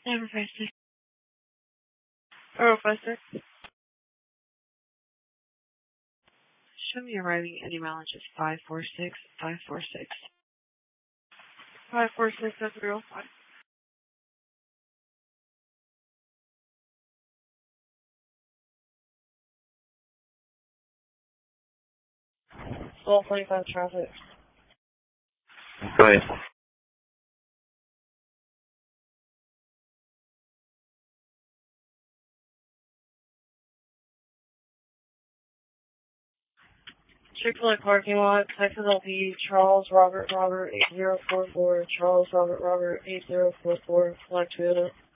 Number 56. Oh, 56. Show me arriving any mileage is 546, 546. 546, that's real. Full 25 traffic. Go ahead. Chick-fil-A parking lot, Texas LP, Charles Robert 8044, Charles Robert 8044, Black Toyota.